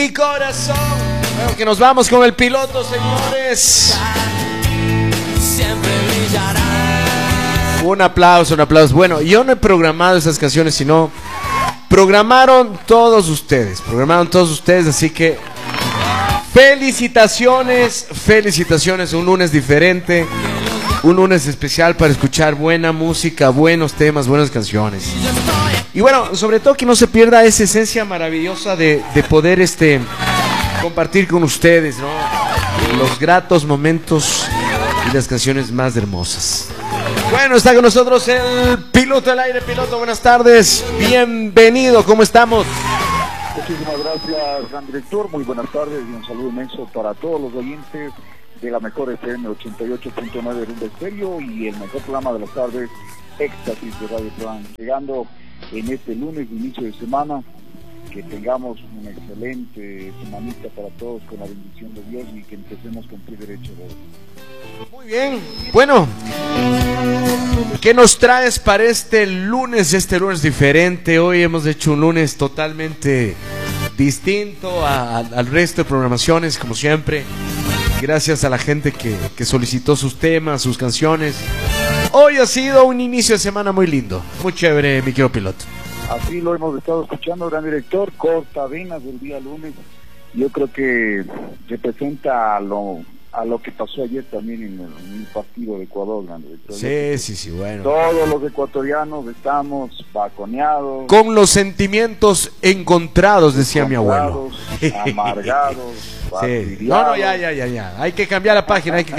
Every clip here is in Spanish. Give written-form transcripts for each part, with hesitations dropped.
Mi corazón. Bueno, que nos vamos con el piloto, señores. Siempre brillará. Un aplauso, un aplauso. Bueno, yo no he programado esas canciones, sino programaron todos ustedes, así que felicitaciones, un lunes diferente, un lunes especial para escuchar buena música, buenos temas, buenas canciones. Y bueno, sobre todo que no se pierda esa esencia maravillosa de poder compartir con ustedes, ¿no? Los gratos momentos y las canciones más hermosas. Bueno, está con nosotros el piloto al aire. Piloto, buenas tardes, bienvenido, ¿cómo estamos? Muchísimas gracias, gran director, muy buenas tardes y un saludo inmenso para todos los oyentes de la mejor FM 88.9 de Rumba Estéreo y el mejor programa de las tardes, Éxtasis de Radio Plan. Llegando en este lunes de inicio de semana, que tengamos una excelente semanita para todos con la bendición de Dios y que empecemos con pie derecho de hoy. Muy bien, bueno, ¿qué nos traes para este lunes diferente? Hoy hemos hecho un lunes totalmente distinto al resto de programaciones, como siempre. Gracias a la gente que solicitó sus temas, sus canciones. Hoy ha sido un inicio de semana muy lindo, muy chévere, mi querido piloto. Así lo hemos estado escuchando, gran director, cortavenas del día lunes. Yo creo que representa a lo que pasó ayer también en el partido de Ecuador, gran director. Sí, bueno. Todos los ecuatorianos estamos baconeados. Con los sentimientos encontrados, decía mi abuelo. Amargados, sí. No, ya. Hay que cambiar la página, Sí,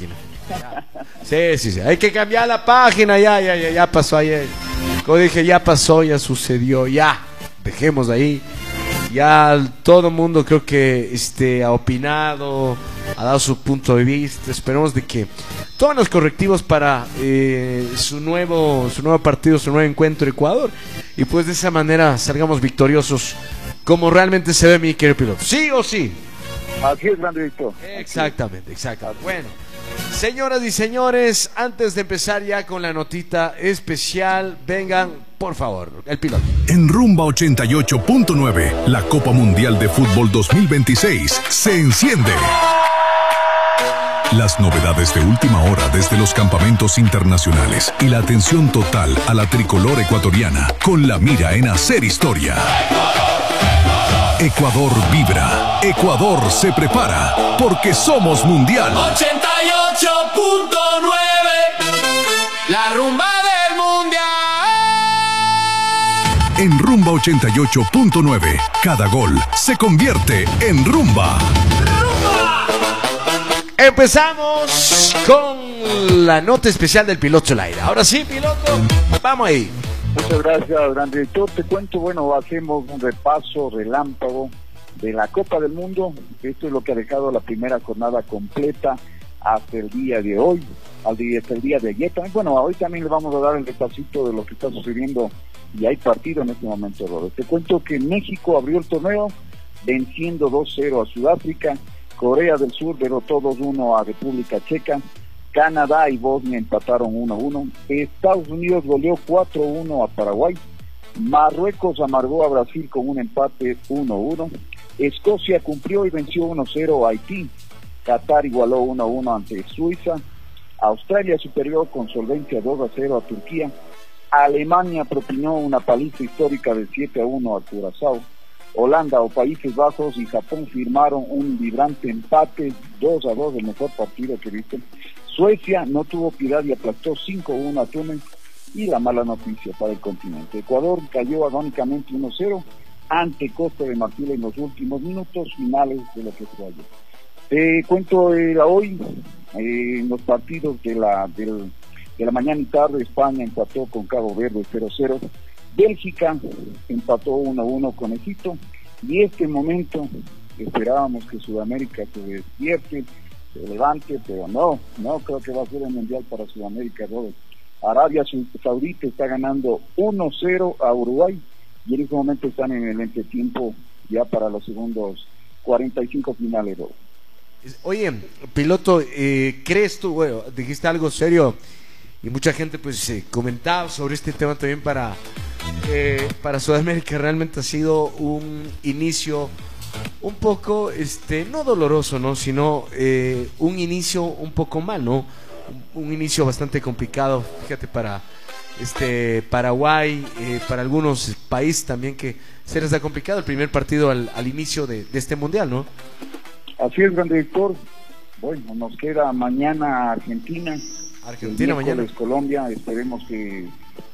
hay que cambiar la página, ya pasó ayer. Como dije, ya pasó, ya sucedió, ya. Dejemos ahí. Ya todo el mundo creo que ha opinado, ha dado su punto de vista. Esperemos de que tomen los correctivos para su nuevo partido, su nuevo encuentro Ecuador, y pues de esa manera salgamos victoriosos como realmente se ve, mi querido piloto. ¿Sí o sí? Así es, gran director. Exactamente. Bueno, señoras y señores, antes de empezar ya con la notita especial, vengan, por favor, el piloto. En Rumba 88.9, la Copa Mundial de Fútbol 2026 se enciende. Las novedades de última hora desde los campamentos internacionales y la atención total a la tricolor ecuatoriana con la mira en hacer historia. Ecuador vibra, Ecuador se prepara, porque somos mundial. 88.9, la rumba del mundial. En Rumba 88.9, cada gol se convierte en rumba. Empezamos con la nota especial del piloto al aire. Ahora sí, piloto, vamos ahí. Muchas gracias, gran director. Te cuento, hacemos un repaso relámpago de la Copa del Mundo. Esto es lo que ha dejado la primera jornada completa hasta el día de hoy, hasta el día de ayer. Hoy también le vamos a dar el repasito de lo que está sucediendo y hay partido en este momento, Robert. Te cuento que México abrió el torneo venciendo 2-0 a Sudáfrica, Corea del Sur derrotó 2-1 a República Checa, Canadá y Bosnia empataron 1-1, Estados Unidos goleó 4-1 a Paraguay, Marruecos amargó a Brasil con un empate 1-1, Escocia cumplió y venció 1-0 a Haití, Qatar igualó 1-1 ante Suiza, Australia superior con solvencia 2-0 a Turquía, Alemania propinó una paliza histórica de 7-1 a Curazao, Holanda o Países Bajos y Japón firmaron un vibrante empate 2-2, el mejor partido que viste. Suecia no tuvo piedad y aplastó 5-1 a Túnez, y la mala noticia para el continente. Ecuador cayó agónicamente 1-0 ante Costa de Marfil en los últimos minutos finales de lo que fue ayer. Te cuento hoy en los partidos de la mañana y tarde. España empató con Cabo Verde 0-0, Bélgica empató 1-1 con Egipto, y este momento esperábamos que Sudamérica se despierte, se levante, pero no creo que va a ser el mundial para Sudamérica, Robert. Arabia Saudita está ganando 1-0 a Uruguay, y en este momento están en el entretiempo ya para los segundos 45 finales, Robert. Oye, piloto, ¿crees tú, dijiste algo serio y mucha gente pues comentaba sobre este tema también para Sudamérica? Realmente ha sido un inicio un poco, no doloroso, ¿no? Sino un inicio un poco mal, ¿no? Un inicio bastante complicado, fíjate, para Paraguay, para algunos países también que se les ha complicado el primer partido al inicio de este mundial, ¿no? Así es, gran director. Bueno, nos queda mañana Argentina. Argentina mañana. Colombia. Esperemos que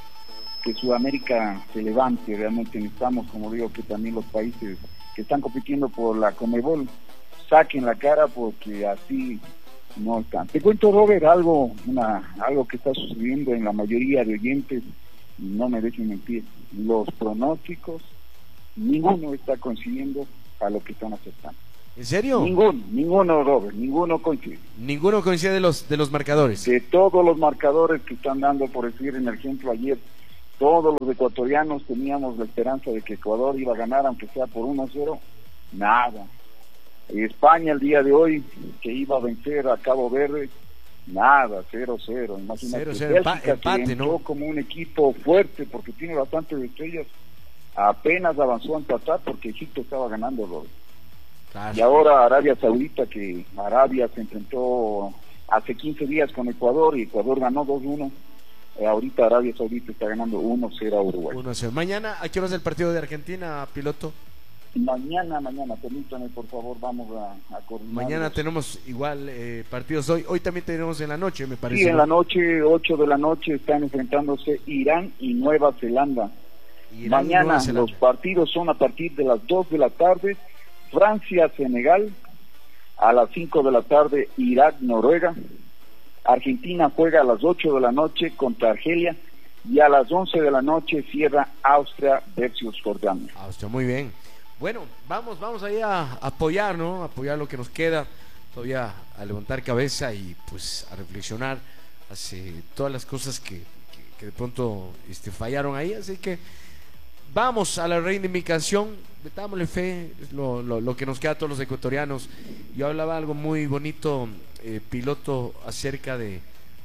Sudamérica se levante. Realmente necesitamos, como digo, que también los países que están compitiendo por la Conmebol saquen la cara, porque así no están. Te cuento, Robert, algo que está sucediendo en la mayoría de oyentes, y no me dejen mentir. Los pronósticos, ninguno está coincidiendo a lo que están aceptando. ¿En serio? Ninguno, Robert, ninguno coincide. Ninguno coincide de los marcadores. De todos los marcadores que están dando, por decir, en el ejemplo ayer, todos los ecuatorianos teníamos la esperanza de que Ecuador iba a ganar, aunque sea por 1-0, nada. Y España el día de hoy, que iba a vencer a Cabo Verde, nada, 0-0. Imagínate, 0-0, Bélgica, empate, que entró, ¿no?, como un equipo fuerte, porque tiene bastantes estrellas, apenas avanzó a empatar porque Egipto estaba ganando, Robert. Claro. Y ahora Arabia Saudita, que Arabia se enfrentó hace 15 días con Ecuador y Ecuador ganó 2-1. Ahorita Arabia Saudita está ganando 1-0 a Uruguay. 1-0. Mañana, ¿a qué hora es el partido de Argentina, piloto? Mañana, permítame, por favor, vamos a coordinar. Mañana tenemos igual partidos hoy también tenemos en la noche, me parece. Sí, en la noche, 8 de la noche, están enfrentándose Irán y Nueva Zelanda. Mañana los partidos son a partir de las 2 de la tarde. Francia-Senegal, a las 5 de la tarde Irak-Noruega, Argentina juega a las 8 de la noche contra Argelia, y a las 11 de la noche cierra Austria versus Jordania. Austria, muy bien. Bueno, vamos ahí a apoyar, ¿no? A apoyar lo que nos queda, todavía a levantar cabeza y pues a reflexionar hacia todas las cosas que de pronto fallaron ahí, así que vamos a la reivindicación, metámosle fe, es lo que nos queda a todos los ecuatorianos. Yo hablaba algo muy bonito, piloto, acerca de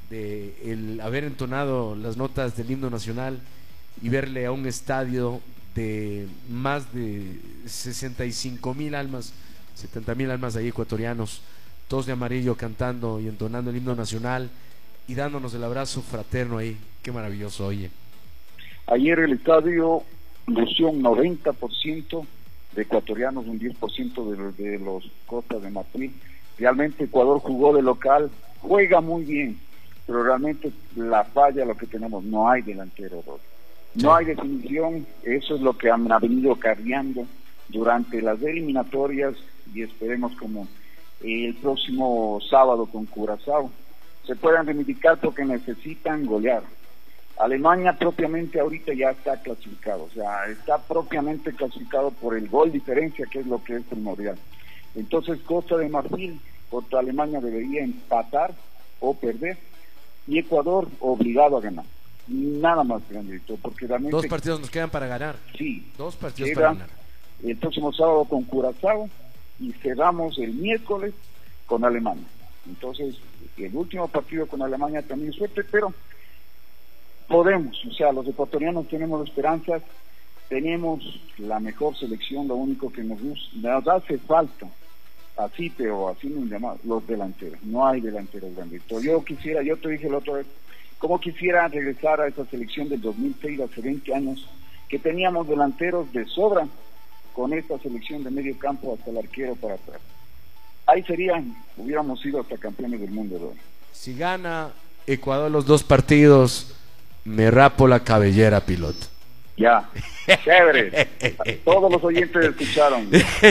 el haber entonado las notas del himno nacional y verle a un estadio de más de 65,000 almas, 70,000 almas ahí ecuatorianos, todos de amarillo cantando y entonando el himno nacional y dándonos el abrazo fraterno ahí. Qué maravilloso, oye. Ayer el estadio lució un 90% de ecuatorianos, un 10% de los Costa de Marfil. Realmente Ecuador jugó de local, juega muy bien, pero realmente la falla lo que tenemos, no hay delantero, no hay definición. Eso es lo que han venido cargando durante las eliminatorias, y esperemos como el próximo sábado con Curazao se puedan reivindicar, porque necesitan golear. Alemania propiamente ahorita ya está clasificado, o sea, está propiamente clasificado por el gol diferencia, que es lo que es primordial. Entonces Costa de Marfil contra Alemania debería empatar o perder, y Ecuador obligado a ganar. Nada más, grandito, porque realmente 2 partidos nos quedan para ganar. Sí, 2 partidos para ganar. El próximo sábado con Curazao y cerramos el miércoles con Alemania. Entonces, el último partido con Alemania también suerte, pero podemos, o sea, los ecuatorianos tenemos esperanzas, tenemos la mejor selección. Lo único que nos hace falta, así pero así nos llamamos, los delanteros. No hay delanteros, grandito. Yo te dije la otra vez, como quisiera regresar a esa selección del 2006, hace 20 años, que teníamos delanteros de sobra, con esta selección de medio campo hasta el arquero para atrás. Ahí hubiéramos sido hasta campeones del mundo, ¿no? Si gana Ecuador los 2 partidos, me rapo la cabellera, piloto. Ya, chévere. Todos los oyentes escucharon.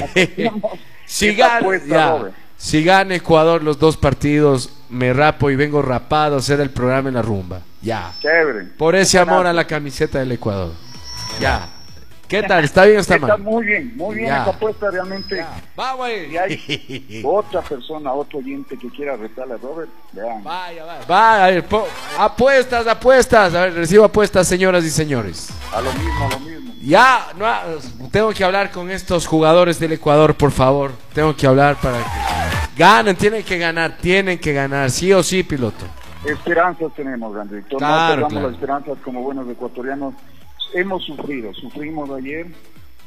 Si gana Ecuador los 2 partidos, me rapo y vengo rapado a hacer el programa en la rumba. Ya. Chévere. Por ese amor a la camiseta del Ecuador. Ya. ¿Qué tal? ¿Está bien o está mal? Está muy bien esa apuesta realmente. Ya. Vamos ahí. Si hay otra persona, otro oyente que quiera retarle a Robert, vean. Vaya. A ver, apuestas. A ver, recibo apuestas, señoras y señores. A lo mismo. Ya, tengo que hablar con estos jugadores del Ecuador, por favor. Tengo que hablar para que ganen, tienen que ganar, sí o sí, piloto. Esperanzas tenemos, grandito. Claro, no perdamos las esperanzas como buenos ecuatorianos. Sufrimos ayer,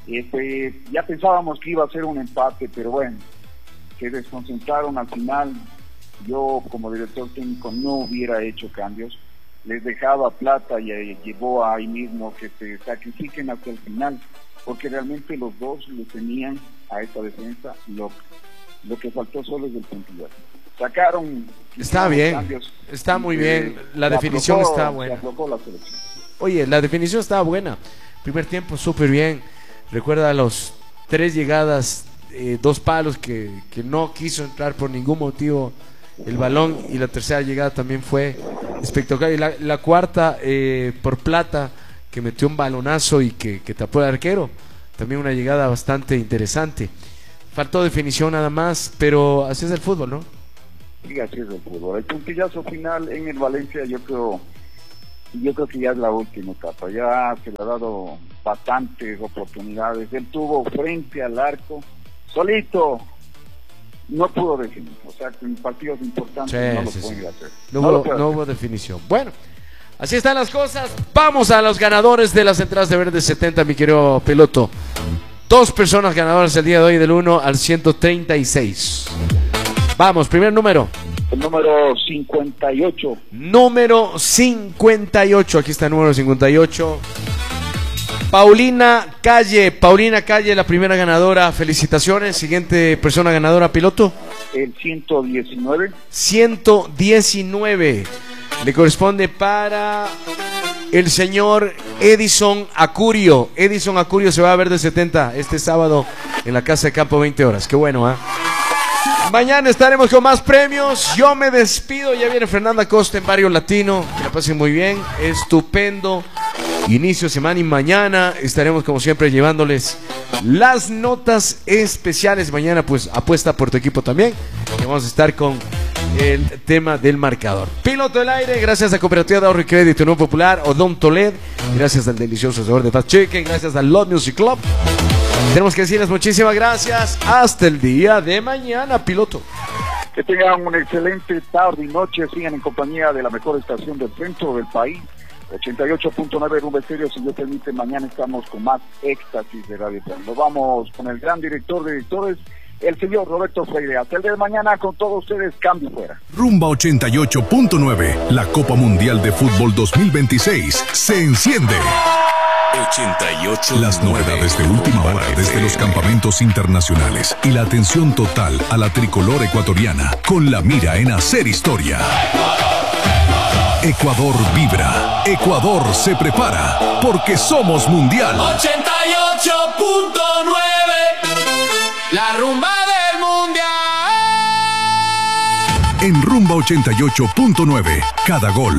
Ya pensábamos que iba a ser un empate, pero bueno, se desconcentraron al final. Yo como director técnico no hubiera hecho cambios, les dejaba plata y llevó ahí mismo que se sacrifiquen hasta el final, porque realmente los dos le tenían a esta defensa lo que faltó solo es el puntillazo. Sacaron, está bien, cambios, está muy bien, la definición está buena. Oye, la definición estaba buena, primer tiempo súper bien. Recuerda los 3 llegadas, 2 palos que no quiso entrar por ningún motivo el balón, y la tercera llegada también fue espectacular, y la cuarta por Plata, que metió un balonazo y que tapó el arquero, también una llegada bastante interesante. Faltó definición nada más, pero así es el fútbol, ¿no? Sí, así es el fútbol. El puntillazo final en el Valencia yo creo que ya es la última etapa, ya se le ha dado bastantes oportunidades. Él tuvo frente al arco, solito, no pudo definir, o sea, en partidos importantes no lo pueden hacer. No hubo definición. Bueno, así están las cosas. Vamos a los ganadores de las entradas de Verde 70, mi querido piloto. 2 personas ganadoras el día de hoy, del 1 al 136. Vamos, primer número. El número 58. Número 58, aquí está el número 58. Paulina Calle, la primera ganadora, felicitaciones. Siguiente persona ganadora, piloto. El 119. 119, le corresponde para el señor Edison Acurio. Edison Acurio se va a ver de 70 este sábado en la Casa de Campo, 20 horas. Qué bueno, ¿eh? Mañana estaremos con más premios. Yo me despido, ya viene Fernanda Costa en Barrio Latino. Que la pasen muy bien, estupendo inicio de semana, y mañana estaremos como siempre llevándoles las notas especiales. Mañana pues apuesta por tu equipo también, y vamos a estar con el tema del marcador. Piloto del aire, gracias a Cooperativa de Ahorro y Crédito Unión Popular, Odón Toled, gracias al delicioso sabor de Fast Chicken, gracias al Love Music Club. Tenemos que decirles muchísimas gracias. Hasta el día de mañana, piloto. Que tengan una excelente tarde y noche. Sigan en compañía de la mejor estación del centro del país, 88.9 Rumba Estéreo. Si Dios permite, mañana estamos con más éxtasis de Radio Plan. Nos vamos con el gran director de directores, el señor Roberto Freire. Hasta el día de mañana con todos ustedes. Cambio fuera. Rumba 88.9, la Copa Mundial de Fútbol 2026 se enciende. 88. Las novedades de última hora desde los campamentos internacionales y la atención total a la tricolor ecuatoriana, con la mira en hacer historia. Ecuador vibra, Ecuador se prepara, porque somos mundial. 88.9, la rumba del mundial. En Rumba 88.9, cada gol